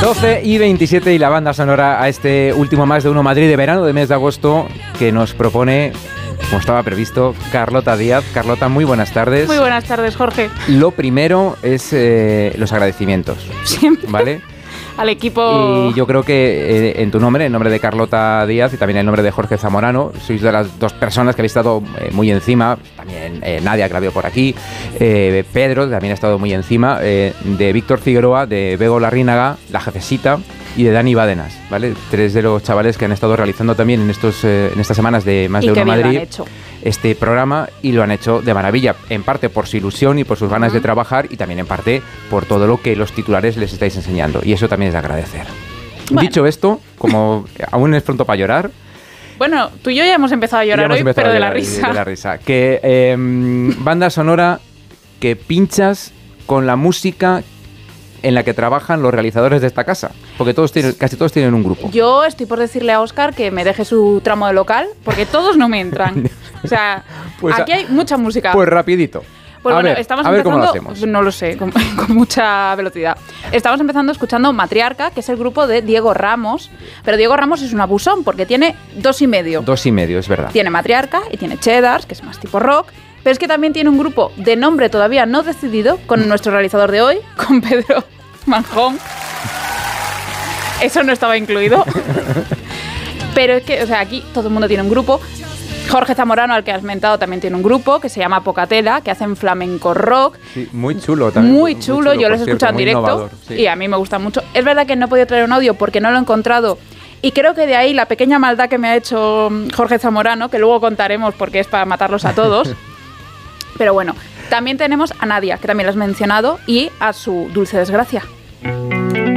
12:27 y la banda sonora a este último Más de Uno Madrid de verano, de mes de agosto, que nos propone, como estaba previsto, Carlota Díaz. Carlota, muy buenas tardes. Muy buenas tardes, Jorge. Lo primero es los agradecimientos. Siempre. ¿Vale? Al equipo. Y yo creo que en tu nombre, en nombre de Carlota Díaz y también en nombre de Jorge Zamorano, sois de las dos personas que habéis estado muy encima. También Nadia, que la veo por aquí, Pedro, también ha estado muy encima, de Víctor Figueroa, de Bego Larrínaga, la jefecita, y de Dani Badenas, ¿vale? Tres de los chavales que han estado realizando también en estas semanas de Más de Uno Madrid este programa, y lo han hecho de maravilla, en parte por su ilusión y por sus ganas de trabajar, y también en parte por todo lo que los titulares les estáis enseñando, y eso también es de agradecer. Bueno. Dicho esto, como aún es pronto para llorar. Bueno, tú y yo ya hemos empezado a llorar hoy, pero de la risa. De la risa. Que banda sonora que pinchas con la música en la que trabajan los realizadores de esta casa, porque casi todos tienen un grupo. Yo estoy por decirle a Óscar que me deje su tramo de local, porque todos no me entran. O sea, pues aquí hay mucha música. Pues rapidito. Pues bueno, estamos a ver empezando, cómo lo hacemos. No lo sé, con mucha velocidad. Estamos empezando escuchando Matriarca, que es el grupo de Diego Ramos, pero Diego Ramos es un abusón, porque tiene 2,5. 2,5, es verdad. Tiene Matriarca y tiene Cheddars, que es más tipo rock, pero es que también tiene un grupo de nombre todavía no decidido con nuestro realizador de hoy, con Pedro Manjón. Eso no estaba incluido. Pero es que, o sea, aquí todo el mundo tiene un grupo. Jorge Zamorano, al que has mentado, también tiene un grupo que se llama Pocatela, que hacen flamenco rock. Sí, muy chulo también. Muy chulo, yo los he escuchado en directo, innovador, sí. Y a mí me gusta mucho. Es verdad que no he podido traer un audio porque no lo he encontrado, y creo que de ahí la pequeña maldad que me ha hecho Jorge Zamorano, que luego contaremos porque es para matarlos a todos. Pero bueno, también tenemos a Nadia, que también lo has mencionado, y a su dulce desgracia.